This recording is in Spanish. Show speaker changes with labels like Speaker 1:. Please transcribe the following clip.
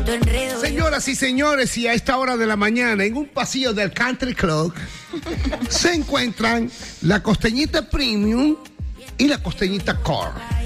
Speaker 1: Señoras y señores, y a esta hora de la mañana, en un pasillo del Country Club, se encuentran la costeñita Premium y la costeñita Core.